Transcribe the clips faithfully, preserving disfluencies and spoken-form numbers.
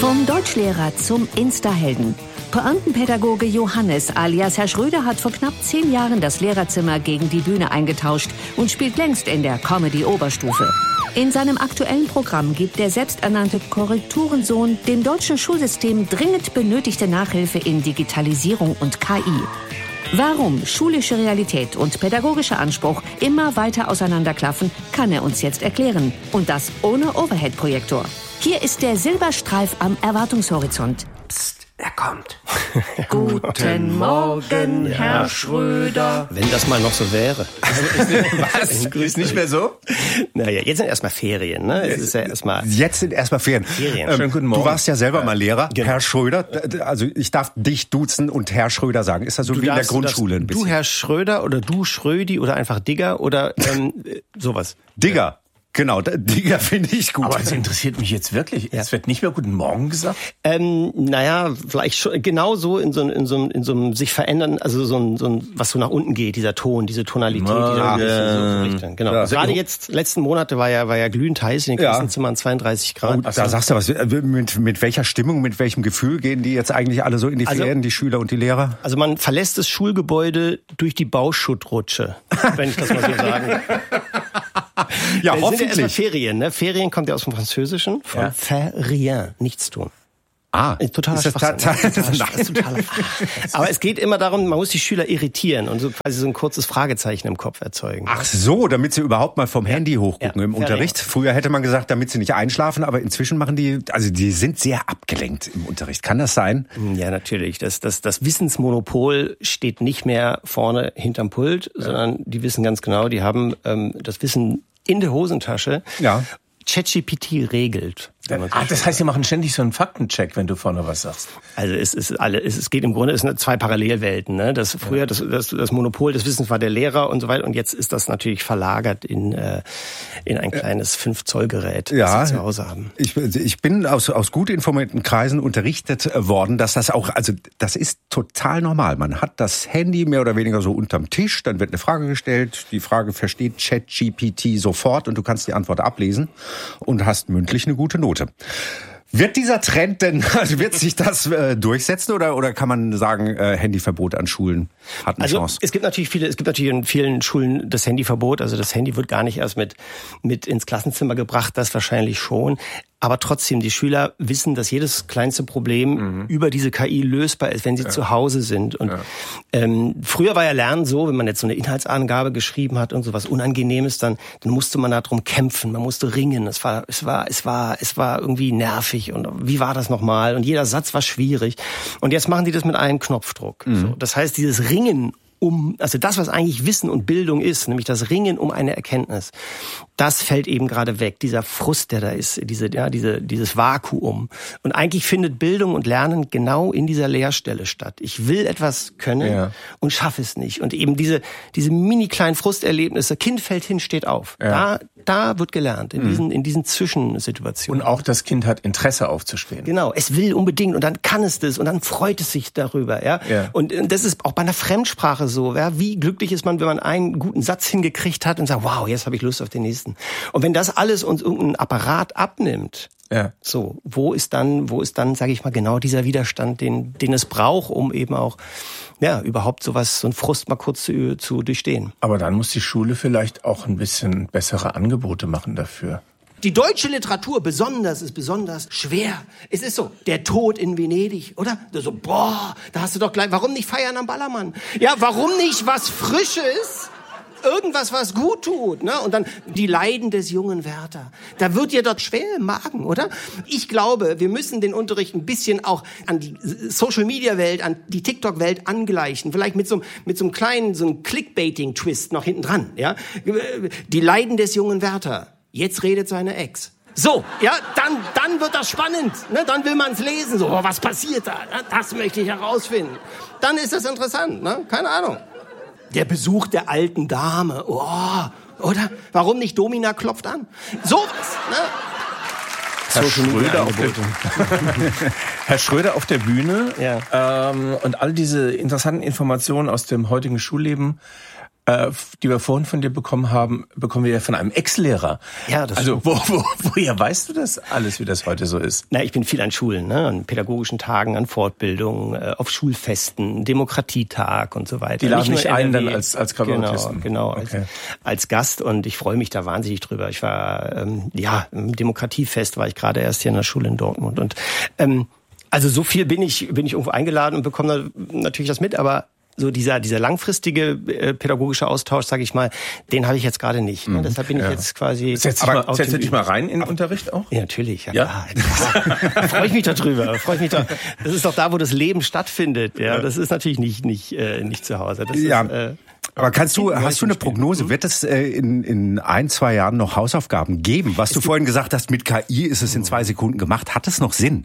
Vom Deutschlehrer zum Insta-Helden. Pointenpädagoge Johannes alias Herr Schröder hat vor knapp zehn Jahren das Lehrerzimmer gegen die Bühne eingetauscht und spielt längst in der Comedy-Oberstufe. In seinem aktuellen Programm gibt der selbsternannte Korrekturensohn dem deutschen Schulsystem dringend benötigte Nachhilfe in Digitalisierung und K I. Warum schulische Realität und pädagogischer Anspruch immer weiter auseinanderklaffen, kann er uns jetzt erklären. Und das ohne Overhead-Projektor. Hier ist der Silberstreif am Erwartungshorizont. Psst, er kommt. Guten Morgen, ja. Herr Schröder. Wenn das mal noch so wäre. Was? Ist nicht mehr so? Naja, jetzt sind erstmal Ferien, ne? Es ist ja erstmal jetzt sind erstmal Ferien. Ferien. Ähm, Schönen guten Morgen. Du warst ja selber ja. mal Lehrer, genau. Herr Schröder. Also ich darf dich duzen und Herr Schröder sagen. Ist das so du wie darfst, in der Grundschule ein bisschen? Du Herr Schröder oder du Schrödi oder einfach Digger oder ähm, sowas. Digger. Genau, Digga finde ich gut. Aber es interessiert mich jetzt wirklich. Ja. Es wird nicht mehr Guten Morgen gesagt? Ähm, naja, vielleicht schon, genau so in so, in so, in so einem sich verändern, also so ein, so ein, was so nach unten geht, dieser Ton, diese Tonalität, die da ein bisschen so, so Richtung. Genau. Ja. Gerade jetzt, letzten Monate war ja, war ja glühend heiß in den Klassenzimmern, zweiunddreißig Grad. Oh, da sagst du was, mit, mit welcher Stimmung, mit welchem Gefühl gehen die jetzt eigentlich alle so in die Ferien, also, die Schüler und die Lehrer? Also man verlässt das Schulgebäude durch die Bauschuttrutsche, wenn ich das mal so sagen. Ja, das hoffentlich. Sind ja erstmal Ferien, ne? Ferien kommt ja aus dem Französischen, von ja. Ferien, nichts tun. Ah, totaler ist das Schwachsinn. Ta- ta- totaler Schwachsinn. Totaler Aber es geht immer darum, man muss die Schüler irritieren und so quasi so ein kurzes Fragezeichen im Kopf erzeugen. Ach so, damit sie überhaupt mal vom Handy hochgucken ja, im Ferien. Unterricht. Früher hätte man gesagt, damit sie nicht einschlafen, aber inzwischen machen die, also die sind sehr abgelenkt im Unterricht. Kann das sein? Ja, natürlich. Das, das, das Wissensmonopol steht nicht mehr vorne hinterm Pult, ja. sondern die wissen ganz genau, die haben ähm, das Wissen in der Hosentasche. Ja. ChatGPT regelt. Ah, das heißt, sie machen ständig so einen Faktencheck, wenn du vorne was sagst. Also es ist alle, es geht im Grunde, es sind zwei Parallelwelten. Ne? Das früher das, das, das Monopol des Wissens war der Lehrer und so weiter, und jetzt ist das natürlich verlagert in äh, in ein kleines fünf Zoll Gerät, ja, das sie zu Hause haben. Ich, ich bin aus aus gut informierten Kreisen unterrichtet worden, dass das auch, also das ist total normal. Man hat das Handy mehr oder weniger so unterm Tisch, dann wird eine Frage gestellt, die Frage versteht ChatGPT sofort und du kannst die Antwort ablesen und hast mündlich eine gute Note. Wird dieser Trend denn, also wird sich das äh, durchsetzen oder oder kann man sagen, äh, Handyverbot an Schulen hat eine also, Chance? Es gibt natürlich viele, es gibt natürlich in vielen Schulen das Handyverbot. Also das Handy wird gar nicht erst mit mit ins Klassenzimmer gebracht, das wahrscheinlich schon. Aber trotzdem, die Schüler wissen, dass jedes kleinste Problem mhm. über diese K I lösbar ist, wenn sie ja. zu Hause sind. Und ja. ähm, früher war ja Lernen so, wenn man jetzt so eine Inhaltsangabe geschrieben hat und so was Unangenehmes, dann, dann musste man darum kämpfen, man musste ringen. Es war, es war, es war, es war irgendwie nervig. Und wie war das nochmal? Und jeder Satz war schwierig. Und jetzt machen die das mit einem Knopfdruck. Mhm. So, das heißt, dieses Ringen um, also das, was eigentlich Wissen und Bildung ist, nämlich das Ringen um eine Erkenntnis, das fällt eben gerade weg. Dieser Frust, der da ist, diese, ja, diese, dieses Vakuum. Und eigentlich findet Bildung und Lernen genau in dieser Leerstelle statt. Ich will etwas können ja. und schaffe es nicht. Und eben diese, diese mini kleinen Frusterlebnisse, Kind fällt hin, steht auf. Ja. Da, da wird gelernt, in mhm. diesen, in diesen Zwischensituationen. Und auch das Kind hat Interesse aufzustehen. Genau. Es will unbedingt und dann kann es das und dann freut es sich darüber, ja. ja. Und das ist auch bei einer Fremdsprache so, ja. Wie glücklich ist man, wenn man einen guten Satz hingekriegt hat und sagt, wow, jetzt habe ich Lust auf den nächsten. Und wenn das alles uns irgendein Apparat abnimmt, ja. so, wo ist dann, wo ist dann, sage ich mal, genau dieser Widerstand, den, den es braucht, um eben auch, ja, überhaupt sowas, so einen Frust mal kurz zu, zu durchstehen. Aber dann muss die Schule vielleicht auch ein bisschen bessere Angebote machen dafür. Die deutsche Literatur besonders ist besonders schwer. Es ist so, der Tod in Venedig, oder? So, boah, da hast du doch gleich, warum nicht feiern am Ballermann? Ja, warum nicht was Frisches? Irgendwas, was gut tut, ne? Und dann die Leiden des jungen Werther. Da wird dir dort schwer im Magen, oder? Ich glaube, wir müssen den Unterricht ein bisschen auch an die Social-Media-Welt, an die TikTok-Welt angleichen. Vielleicht mit so, mit so einem kleinen, so einem Clickbaiting-Twist noch hinten dran, ja? Die Leiden des jungen Werther. Jetzt redet seine Ex. So, ja, dann, dann wird das spannend, ne? Dann will man's lesen. So, oh, was passiert da? Das möchte ich herausfinden. Dann ist das interessant, ne? Keine Ahnung. Der Besuch der alten Dame. Oh, oder? Warum nicht Domina klopft an? So was, ne? Herr Schröder, auf der, Herr Schröder auf der Bühne ja. ähm, und all diese interessanten Informationen aus dem heutigen Schulleben. Äh, äh, die wir vorhin von dir bekommen haben, bekommen wir ja von einem Ex-Lehrer. Ja, das Also wo, wo, woher weißt du das alles, wie das heute so ist? Na, ich bin viel an Schulen, ne? An pädagogischen Tagen, an Fortbildungen, äh, auf Schulfesten, Demokratietag und so weiter. Die laden mich ein N R W, dann als als Kabarettisten. Genau, genau, okay. als, als Gast, und ich freue mich da wahnsinnig drüber. Ich war, ähm, ja, im Demokratiefest war ich gerade erst hier in der Schule in Dortmund, und ähm, also so viel bin ich bin ich irgendwo eingeladen und bekomme da natürlich das mit, aber so dieser dieser langfristige äh, pädagogische Austausch, sage ich mal, den habe ich jetzt gerade nicht. Ne? Mhm, Deshalb bin ich ja. jetzt quasi. Setz dich mal, setz dich mal rein in den Unterricht auch? Ja, natürlich. Ja, ja? ja. Da freue ich mich darüber. Freue ich mich da. Das ist doch da, wo das Leben stattfindet. Ja, das ist natürlich nicht nicht äh, nicht zu Hause. Das ja. ist, äh, Aber kannst du, hast du eine Prognose? Wird es äh, in, in ein, zwei Jahren noch Hausaufgaben geben? Was du vorhin gesagt hast, mit K I ist es in zwei Sekunden gemacht. Hat es noch Sinn?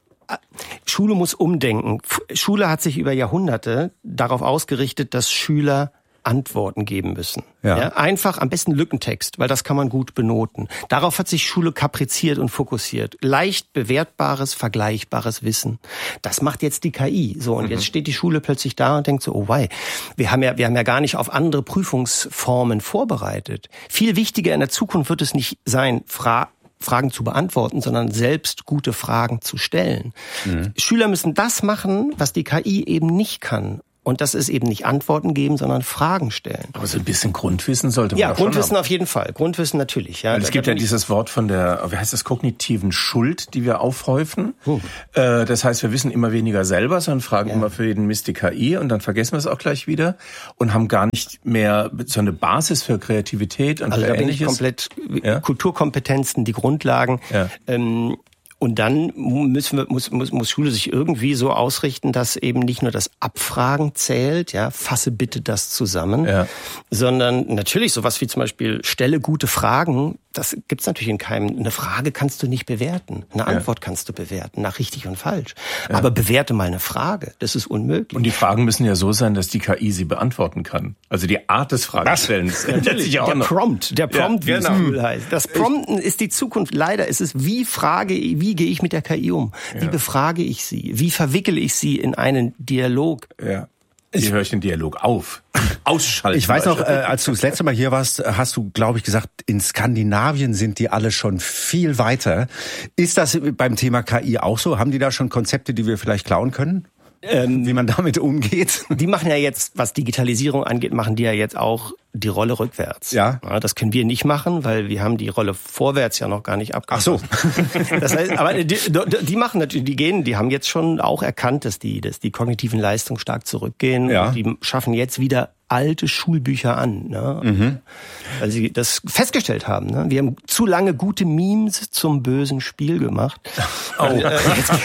Schule muss umdenken. Schule hat sich über Jahrhunderte darauf ausgerichtet, dass Schüler Antworten geben müssen. Ja. Ja, einfach am besten Lückentext, weil das kann man gut benoten. Darauf hat sich Schule kapriziert und fokussiert. Leicht bewertbares, vergleichbares Wissen. Das macht jetzt die K I. So, und mhm. jetzt steht die Schule plötzlich da und denkt so, oh wei, wir haben ja, wir haben ja gar nicht auf andere Prüfungsformen vorbereitet. Viel wichtiger in der Zukunft wird es nicht sein, Fra- Fragen zu beantworten, sondern selbst gute Fragen zu stellen. Mhm. Schüler müssen das machen, was die K I eben nicht kann. Und das ist eben nicht Antworten geben, sondern Fragen stellen. Aber so ein bisschen Grundwissen sollte man ja, doch schon Grundwissen haben. auf jeden Fall. Grundwissen natürlich. Ja. Weil es gibt ja dieses Wort von der, wie heißt das, kognitiven Schuld, die wir aufhäufen. Oh. Äh, das heißt, wir wissen immer weniger selber, sondern fragen ja. immer für jeden Mist die K I, und dann vergessen wir es auch gleich wieder und haben gar nicht mehr so eine Basis für Kreativität und also für da bin Ähnliches. Ich komplett ja? Kulturkompetenzen, die Grundlagen. Ja. Ähm, Und dann müssen wir, muss, muss, muss Schule sich irgendwie so ausrichten, dass eben nicht nur das Abfragen zählt, ja, fasse bitte das zusammen, ja. sondern natürlich sowas wie zum Beispiel stelle gute Fragen. Das gibt's natürlich in keinem. Eine Frage kannst du nicht bewerten. Eine Antwort ja. kannst du bewerten, nach richtig und falsch. Ja. Aber bewerte mal eine Frage. Das ist unmöglich. Und die Fragen müssen ja so sein, dass die K I sie beantworten kann. Also die Art des Fragestellens. Natürlich, der Prompt. Der Prompt, ja, wie genau. es cool heißt. Das Prompten ist die Zukunft. Leider ist es, wie frage, wie gehe ich mit der K I um? Wie ja. befrage ich sie? Wie verwickle ich sie in einen Dialog? Ja. Wie höre ich den Dialog auf? Ausschalten. Ich weiß noch, äh, als du das letzte Mal hier warst, hast du, glaube ich, gesagt, in Skandinavien sind die alle schon viel weiter. Ist das beim Thema K I auch so? Haben die da schon Konzepte, die wir vielleicht klauen können? Ähm, wie man damit umgeht? Die machen ja jetzt, was Digitalisierung angeht, machen die ja jetzt auch die Rolle rückwärts. Ja. ja. Das können wir nicht machen, weil wir haben die Rolle vorwärts ja noch gar nicht abgeschlossen. Ach so. Das heißt, aber die, die machen natürlich, die gehen, die haben jetzt schon auch erkannt, dass die, dass die kognitiven Leistungen stark zurückgehen. Ja. Und die schaffen jetzt wieder alte Schulbücher an, ne? Mhm. Weil sie das festgestellt haben. Ne? Wir haben zu lange gute Memes zum bösen Spiel gemacht. Oh. Und, äh,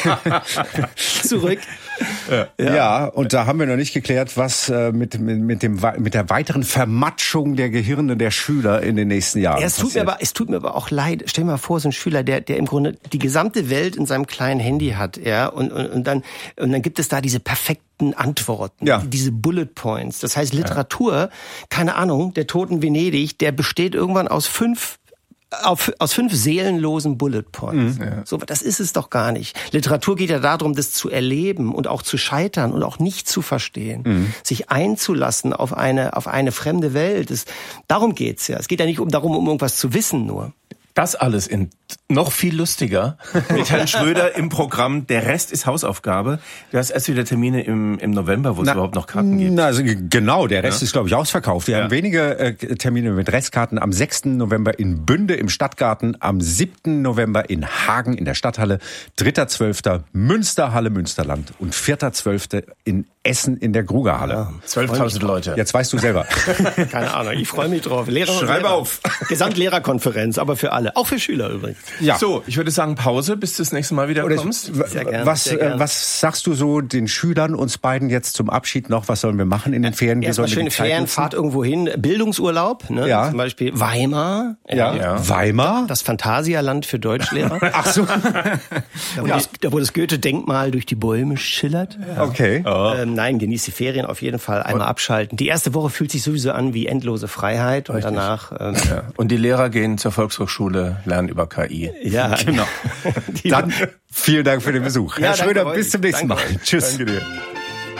jetzt zurück. Ja. Ja. ja, und da haben wir noch nicht geklärt, was äh, mit, mit, mit, dem, mit der weiteren Vermatschung der Gehirne der Schüler in den nächsten Jahren ja, es tut passiert. mir aber, es tut mir aber auch leid. Stell dir mal vor, so ein Schüler, der, der im Grunde die gesamte Welt in seinem kleinen Handy hat, ja, und, und, und dann, und dann gibt es da diese perfekten Antworten, ja. diese Bullet Points. Das heißt, Literatur, ja. keine Ahnung, der Toten Venedig, der besteht irgendwann aus fünf Auf, aus fünf seelenlosen Bullet Points. Mhm, ja. So, das ist es doch gar nicht. Literatur geht ja darum, das zu erleben und auch zu scheitern und auch nicht zu verstehen. Mhm. Sich einzulassen auf eine, auf eine fremde Welt. Das, darum geht's ja. Es geht ja nicht um, darum, um irgendwas zu wissen nur. Das alles in noch viel lustiger mit Herrn Schröder im Programm. Der Rest ist Hausaufgabe. Du hast erst wieder Termine im, im November, wo es überhaupt noch Karten gibt. Na, also genau, der Rest ja. ist, glaube ich, ausverkauft. Wir ja. haben wenige äh, Termine mit Restkarten. Am sechsten November in Bünde im Stadtgarten, am siebten November in Hagen in der Stadthalle, dritter zwölfter Münsterhalle, Münsterland und vierter zwölfter in Essen in der Grugerhalle. Ja, zwölftausend Leute. Jetzt weißt du selber. Keine Ahnung, ich freue mich drauf. Lehrer Schreib Lehrer. auf. Gesamtlehrerkonferenz, aber für alle. Auch für Schüler übrigens. Ja. So, ich würde sagen Pause, bis du das nächste Mal wieder Oder kommst. Sehr gerne, was, sehr gerne. Was sagst du so den Schülern, uns beiden jetzt zum Abschied noch? Was sollen wir machen in den Ferien? Erstmal schöne Ferien, Fahrt irgendwo hin. Bildungsurlaub, ne? Ja. Zum Beispiel Weimar. Ja. ja. Weimar? Das Phantasialand für Deutschlehrer. Ach so. Da, wo, ja. das, da, wo das Goethe-Denkmal durch die Bäume schillert. Ja. Okay. Oh. Ähm, nein, genieß die Ferien auf jeden Fall. Einmal abschalten. Die erste Woche fühlt sich sowieso an wie endlose Freiheit. Und Richtig. danach... Ähm, ja. Und die Lehrer gehen zur Volkshochschule, lernen über K I. Ja, genau. Dann vielen Dank für den Besuch. Ja, Herr Schröder, danke bis zum nächsten danke Mal. Euch. Tschüss. Danke dir.